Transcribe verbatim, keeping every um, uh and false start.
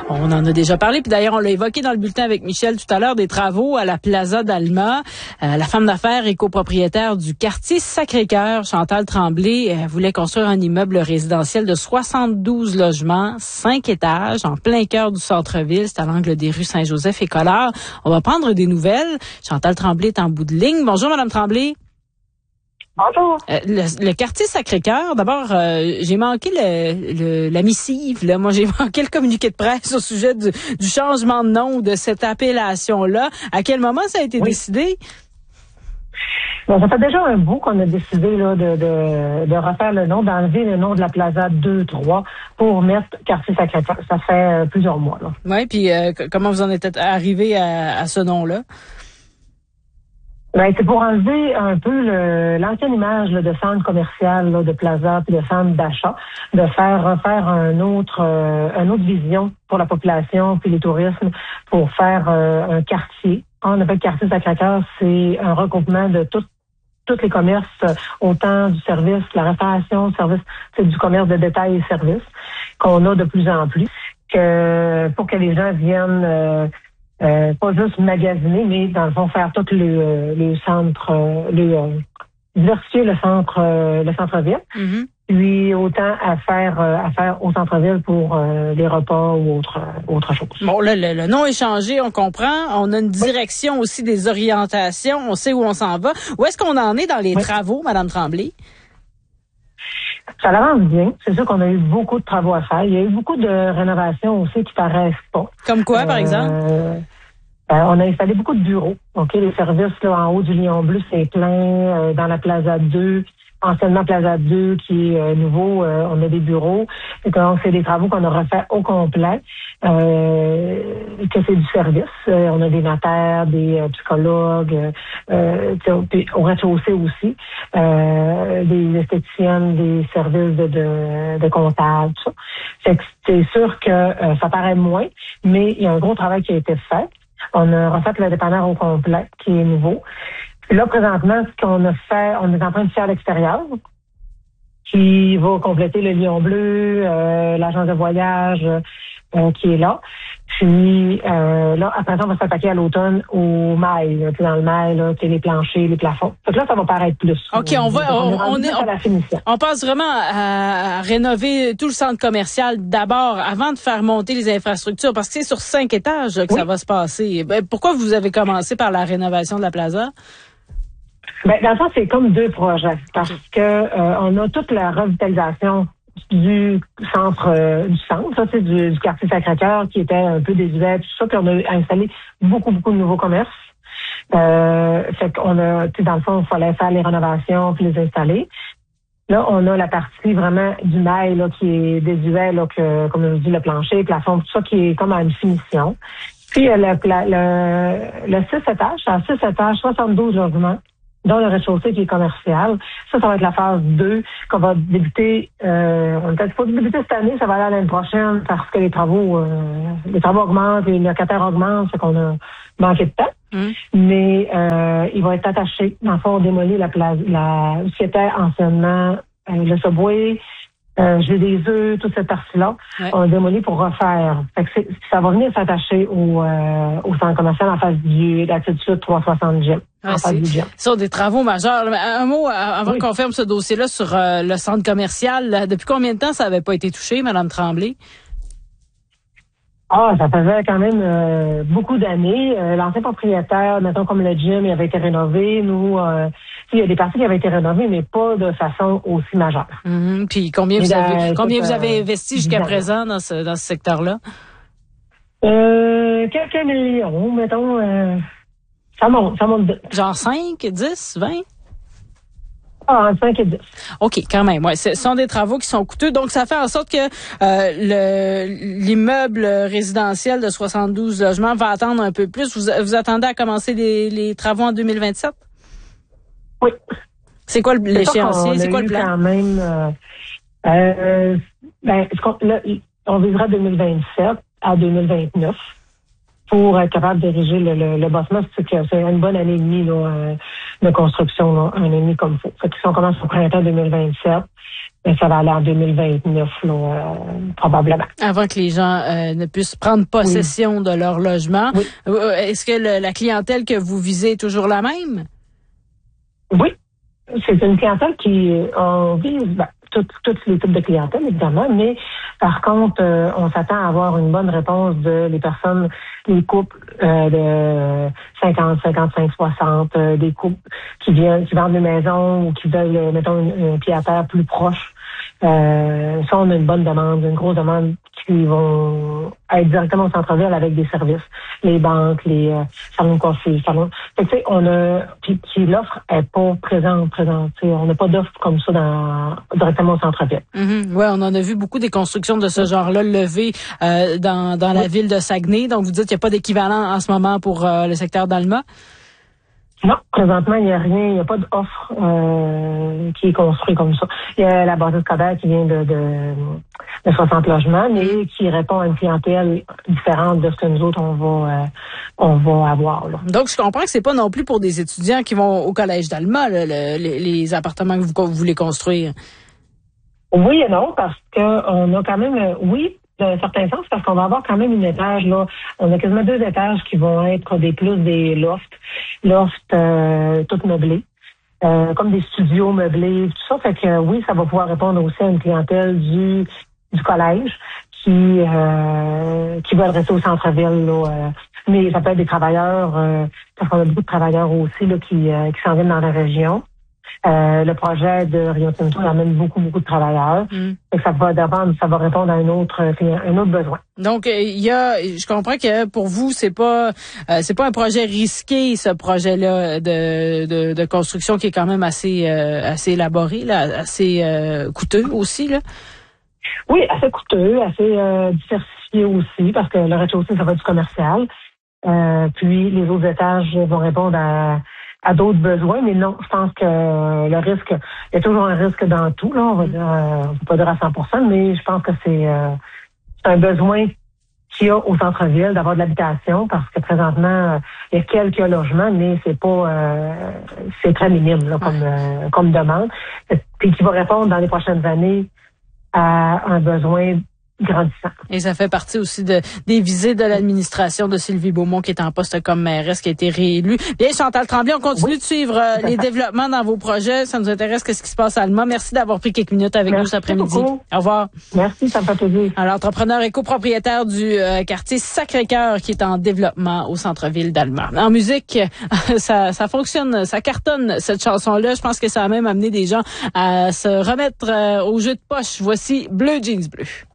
On en a déjà parlé, puis d'ailleurs, on l'a évoqué dans le bulletin avec Michel tout à l'heure, des travaux à la Plaza d'Alma. Euh, la femme d'affaires et copropriétaire du quartier Sacré-Cœur, Chantal Tremblay, euh, voulait construire un immeuble résidentiel de soixante-douze logements, cinq étages, en plein cœur du centre-ville. C'est à l'angle des rues Saint-Joseph et Collard. On va prendre des nouvelles. Chantal Tremblay est en bout de ligne. Bonjour, Madame Tremblay. Bonjour. Euh, le, le quartier Sacré-Cœur, d'abord, euh, j'ai manqué le, le, la missive. Là. Moi, j'ai manqué le communiqué de presse au sujet du, du changement de nom de cette appellation-là. À quel moment ça a été oui. décidé? Bon, ça fait déjà un bout qu'on a décidé là, de, de, de refaire le nom, d'enlever le nom de la Plaza deux trois pour mettre quartier Sacré-Cœur. Ça fait euh, plusieurs mois. Oui, puis euh, comment vous en êtes arrivé à, à ce nom-là? Ben, c'est pour enlever un peu le, l'ancienne image là, de centre commercial, là, de plaza, puis de centre d'achat, de faire refaire un autre, euh, une autre vision pour la population puis les tourismes, pour faire euh, un quartier. On appelle quartier Sacré-Cœur, c'est un regroupement de tout, tous les commerces, autant du service, la restauration, service, c'est du commerce de détail et services qu'on a de plus en plus, que pour que les gens viennent euh, Euh, pas juste magasiner, mais dans le fond faire tout le, euh, le centre, euh, le euh, diversifier le centre, euh, le centre-ville. Mm-hmm. Puis autant à faire, euh, à faire au centre-ville pour euh, les repas ou autre, euh, autre chose. Bon, là, le, le nom est changé, on comprend. On a une direction oui. aussi des orientations. On sait où on s'en va. Où est-ce qu'on en est dans les oui. travaux, Madame Tremblay? Ça avance bien. C'est sûr qu'on a eu beaucoup de travaux à faire. Il y a eu beaucoup de rénovations aussi qui paraissent pas. Comme quoi, par euh, exemple? Euh, on a installé beaucoup de bureaux. OK, les services là en haut du Lion Bleu, c'est plein. Euh, dans la Plaza deux, anciennement Plaza deux, qui est euh, nouveau, euh, on a des bureaux. Et donc, c'est des travaux qu'on a refait au complet. Euh, que c'est du service. Euh, on a des notaires, des euh, psychologues, euh, au rez-de-chaussée aussi, euh, des esthéticiennes, des services de, de, de comptables, tout ça. Fait que c'est sûr que euh, ça paraît moins, mais il y a un gros travail qui a été fait. On a refait le dépanneur au complet, qui est nouveau. Puis là, présentement, ce qu'on a fait, on est en train de faire l'extérieur, qui va compléter le Lion Bleu, euh, l'agence de voyage euh, qui est là. Puis euh, là, après ça, on va s'attaquer à l'automne au mail. Là, dans le mail, là, les planchers, les plafonds. Donc là, ça va paraître plus. OK, on va on, on, on est à la finition. On passe vraiment à, à rénover tout le centre commercial d'abord, avant de faire monter les infrastructures, parce que c'est sur cinq étages que oui. ça va se passer. Ben, pourquoi vous avez commencé par la rénovation de la plaza? Ben, dans le fond, c'est comme deux projets, parce que euh, on a toute la revitalisation du centre, euh, du centre, ça c'est du, du quartier Sacré-Cœur qui était un peu désuet, tout ça, puis on a installé beaucoup, beaucoup de nouveaux commerces. Euh, fait qu'on a, tu sais, dans le fond, il fallait faire les rénovations puis les installer. Là, on a la partie vraiment du mail là, qui est désuet, là, que, comme je vous dis, le plancher, le plafond, tout ça qui est comme à une finition. Puis euh, le, le, le six étages, à six étages, soixante-douze logements, dont le rez-de-chaussée qui est commercial. Ça, ça va être la phase deux qu'on va débuter. Euh, on ne peut pas débuter cette année, ça va aller l'année prochaine parce que les travaux, euh, les travaux augmentent, les locataires augmentent, c'est qu'on a manqué de temps. Mmh. Mais euh, il va être attaché. Dans le fond, on démolit la place, la, ce qui était anciennement euh, le Subway, euh, j'ai des œufs, toute cette partie-là. Ouais. On a démoli pour refaire. Fait que c'est, ça va venir s'attacher au, euh, au centre commercial en face du l'Altitude trois cent soixante Gym. Ouais, c'est, ce sont des travaux majeurs. Un mot avant oui. qu'on ferme ce dossier-là sur euh, le centre commercial. Là, depuis combien de temps ça n'avait pas été touché, Mme Tremblay? Ah, ça faisait quand même euh, beaucoup d'années. Euh, l'ancien propriétaire, mettons comme le gym, il avait été rénové. Nous, euh, il y a des parties qui avaient été rénovées, mais pas de façon aussi majeure. Mm-hmm. Puis combien vous avez, combien vous avez investi jusqu'à présent dans ce dans ce secteur-là? Euh, quelques millions, mettons. Euh, ça monte, ça monte. De... Genre cinq, dix, vingt? Ah, cinq et dix. OK, quand même. Ouais, ce sont des travaux qui sont coûteux. Donc, ça fait en sorte que euh, le l'immeuble résidentiel de soixante-douze logements va attendre un peu plus. Vous, vous attendez à commencer les, les travaux en deux mille vingt-sept? Oui. C'est quoi l'échéancier? C'est quoi le plan? Quand même, euh, euh, ben, là, on visera deux mille vingt-sept à deux mille vingt-neuf. Pour être capable de diriger le, le, le bossement, c'est que c'est une bonne année et demie là, de construction, là, un an et demi comme il faut. Fait que si on commence au printemps deux mille vingt-sept, ben, ça va aller en deux mille vingt-neuf, là, euh, probablement. Avant que les gens euh, ne puissent prendre possession oui. de leur logement. Oui. Est-ce que le, la clientèle que vous visez est toujours la même? Oui. C'est une clientèle qui, on vise, ben, tous les types de clientèle, évidemment, mais par contre, euh, on s'attend à avoir une bonne réponse de les personnes, les couples euh, de cinquante, cinquante-cinq, soixante, euh, des couples qui viennent, qui vendent des maisons ou qui veulent, mettons, un, un pied à terre plus proche. Euh, ça, on a une bonne demande, une grosse demande qui vont être directement au centre-ville avec des services, les banques, les euh, salons de coiffure, salons. Fait que, tu sais, on a, puis, puis l'offre est pas présente, présente. Tu sais, on n'a pas d'offre comme ça dans directement au centre-ville. Mm-hmm. Ouais, on en a vu beaucoup des constructions de ce genre-là levées euh, dans dans oui. la ville de Saguenay. Donc, vous dites qu'il n'y a pas d'équivalent en ce moment pour euh, le secteur d'Alma? Non, présentement, il n'y a rien, il n'y a pas d'offre euh, qui est construite comme ça. Il y a la bâtisse scolaire qui vient de, de, de soixante logements, mais qui répond à une clientèle différente de ce que nous autres, on va euh, on va avoir. Là. Donc, je comprends que c'est pas non plus pour des étudiants qui vont au collège d'Alma, là, le, les, les appartements que vous, vous voulez construire. Oui et non, parce que on a quand même, oui, d'un certain sens, parce qu'on va avoir quand même une étage, là. On a quasiment deux étages qui vont être des plus des lofts. Lofts euh, toutes meublés. Euh, comme des studios meublés, tout ça. Fait que oui, ça va pouvoir répondre aussi à une clientèle du du collège qui euh, qui veulent rester au centre-ville, là. Euh, mais ça peut être des travailleurs, euh, parce qu'on a beaucoup de travailleurs aussi là, qui, euh, qui s'en viennent dans la région. Euh, le projet de Rio Tinto amène beaucoup, beaucoup de travailleurs. Mm. Et ça va d'abord, ça va répondre à un autre, un autre besoin. Donc, il y a, je comprends que pour vous, c'est pas, euh, c'est pas un projet risqué, ce projet-là de, de, de construction qui est quand même assez, euh, assez élaboré, là, assez euh, coûteux aussi, là. Oui, assez coûteux, assez euh, diversifié aussi, parce que le rez-de-chaussée, ça va être du commercial. Euh, puis les autres étages vont répondre à à d'autres besoins, mais non, je pense que le risque, il y a toujours un risque dans tout, là, on va dire, euh, on peut pas dire à cent pour cent, mais je pense que c'est, euh, c'est un besoin qu'il y a au centre-ville d'avoir de l'habitation, parce que présentement, il y a quelques logements, mais c'est pas, euh, c'est très minime, là, comme, euh, comme demande, puis qui va répondre dans les prochaines années à un besoin grandissant. Et ça fait partie aussi de des visées de l'administration de Sylvie Beaumont qui est en poste comme mairesse, qui a été réélue. Bien, Chantal Tremblay, on continue oui. de suivre euh, les développements dans vos projets. Ça nous intéresse qu'est-ce qui se passe à Alma. Merci d'avoir pris quelques minutes avec Merci nous cet après-midi. Beaucoup. Au revoir. Merci, ça me fait plaisir. Alors, entrepreneur et copropriétaire du euh, quartier Sacré-Cœur qui est en développement au centre-ville d'Alma. En musique, ça, ça fonctionne, ça cartonne cette chanson-là. Je pense que ça a même amené des gens à se remettre euh, au jeu de poche. Voici Bleu Jeans Bleu.